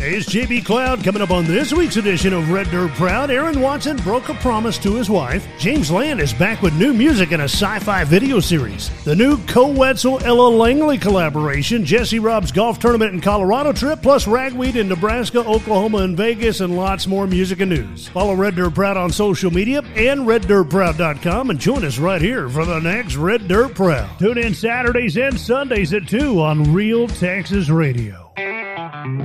Hey, it's JB Cloud coming up on this week's edition of Red Dirt Proud. Aaron Watson broke a promise to his wife. James Land is back with new music in a sci-fi video series. The new Co-Wetzel-Ella Langley collaboration, Jesse Rob's golf tournament and Colorado trip, plus ragweed in Nebraska, Oklahoma, and Vegas, and lots more music and news. Follow Red Dirt Proud on social media and RedDirtProud.com and join us right here for the next Red Dirt Proud. Tune in Saturdays and Sundays at 2 on Real Texas Radio.